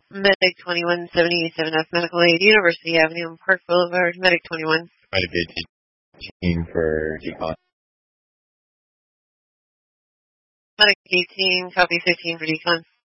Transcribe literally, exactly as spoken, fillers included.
Medic twenty-one seventy-seven F Medical Aid, University Avenue, Park Boulevard, Medic twenty-one. Medic eighteen for decon. Medic eighteen, copy fifteen for decon.